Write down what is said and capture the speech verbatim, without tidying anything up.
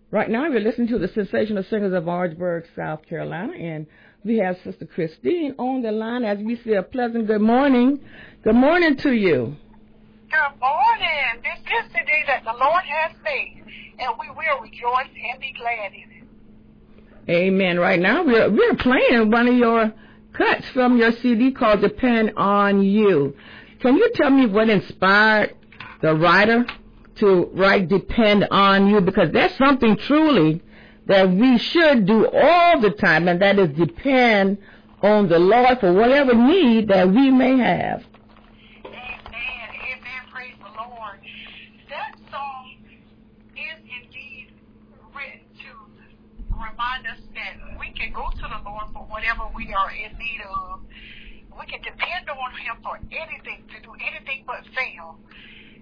Right now, we're listening to the Sensational Singers of Orangeburg, South Carolina, and we have Sister Christine on the line as we say a pleasant good morning. Good morning to you. Good morning. This is the day that the Lord has made, and we will rejoice and be glad in it. Amen. Right now, we're, we're playing one of your cuts from your C D called Depend on You. Can you tell me what inspired the writer to write Depend on You? Because that's something truly that we should do all the time, and that is depend on the Lord for whatever need that we may have. Amen. Amen. Praise the Lord. That song is indeed written to remind us that we can go to the Lord for whatever we are in need of. We can depend on Him for anything, to do anything but fail.